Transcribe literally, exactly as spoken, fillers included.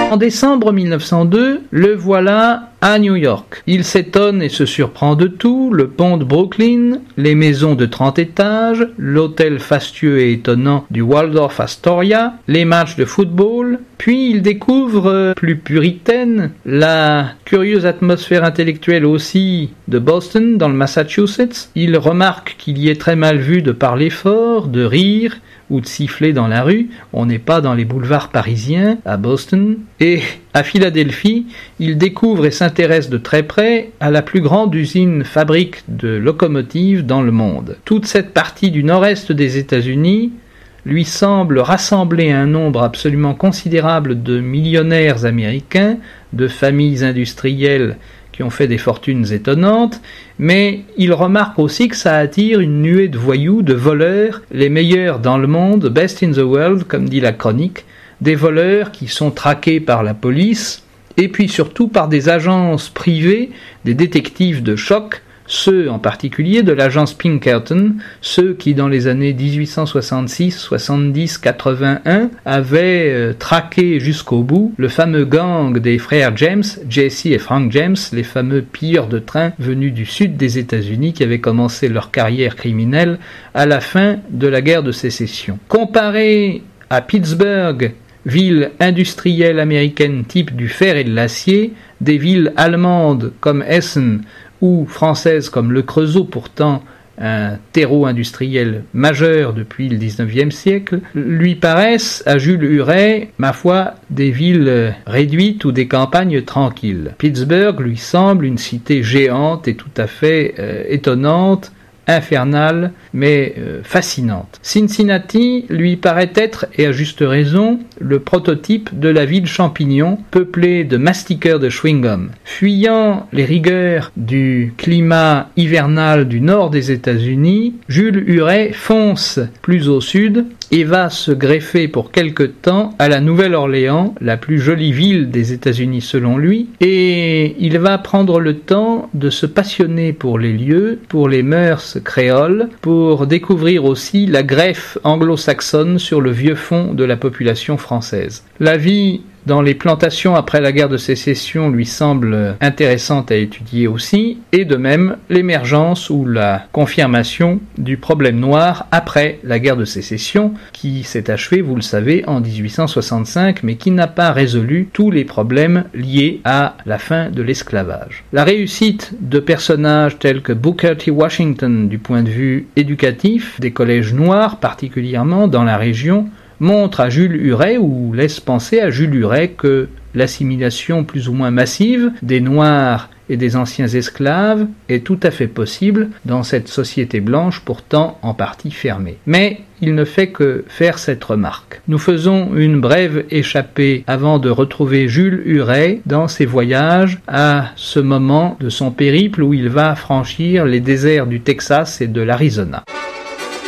En décembre mille neuf cent deux, le voilà à New York. Il s'étonne et se surprend de tout, le pont de Brooklyn, les maisons de trente étages, l'hôtel fastueux et étonnant du Waldorf Astoria, les matchs de football, puis il découvre, plus puritaine, la curieuse atmosphère intellectuelle aussi de Boston, dans le Massachusetts. Il remarque qu'il y est très mal vu de parler fort, de rire, ou de siffler dans la rue. On n'est pas dans les boulevards parisiens, à Boston. Et à Philadelphie, il découvre et s'intéresse de très près à la plus grande usine fabrique de locomotives dans le monde. Toute cette partie du nord-est des États-Unis lui semble rassembler un nombre absolument considérable de millionnaires américains, de familles industrielles qui ont fait des fortunes étonnantes, mais il remarque aussi que ça attire une nuée de voyous, de voleurs, les meilleurs dans le monde, best in the world, comme dit la chronique, des voleurs qui sont traqués par la police, et puis surtout par des agences privées, des détectives de choc, ceux en particulier de l'agence Pinkerton, ceux qui dans les années dix-huit cent soixante-six, soixante-dix, quatre-vingt-un avaient euh, traqué jusqu'au bout le fameux gang des frères James, Jesse et Frank James, les fameux pilleurs de train venus du sud des États-Unis qui avaient commencé leur carrière criminelle à la fin de la guerre de sécession. Comparé à Pittsburgh, ville industrielle américaine type du fer et de l'acier, des villes allemandes comme Essen ou françaises comme le Creusot, pourtant un terreau industriel majeur depuis le dix-neuvième siècle, lui paraissent à Jules Huret, ma foi, des villes réduites ou des campagnes tranquilles. Pittsburgh lui semble une cité géante et tout à fait euh, étonnante, infernale, mais euh, fascinante. Cincinnati lui paraît être, et à juste raison, le prototype de la ville champignon, peuplée de mastiqueurs de chewing-gum. Fuyant les rigueurs du climat hivernal du nord des États-Unis, Jules Huret fonce plus au sud et va se greffer pour quelque temps à la Nouvelle-Orléans, la plus jolie ville des États-Unis selon lui, et il va prendre le temps de se passionner pour les lieux, pour les mœurs créoles, pour découvrir aussi la greffe anglo-saxonne sur le vieux fond de la population française. La vie dans les plantations après la guerre de sécession lui semble intéressante à étudier aussi, et de même l'émergence ou la confirmation du problème noir après la guerre de sécession, qui s'est achevée, vous le savez, en dix-huit cent soixante-cinq, mais qui n'a pas résolu tous les problèmes liés à la fin de l'esclavage. La réussite de personnages tels que Booker T. Washington du point de vue éducatif, des collèges noirs particulièrement dans la région, montre à Jules Huret, ou laisse penser à Jules Huret, que l'assimilation plus ou moins massive des Noirs et des anciens esclaves est tout à fait possible dans cette société blanche pourtant en partie fermée. Mais il ne fait que faire cette remarque. Nous faisons une brève échappée avant de retrouver Jules Huret dans ses voyages à ce moment de son périple où il va franchir les déserts du Texas et de l'Arizona.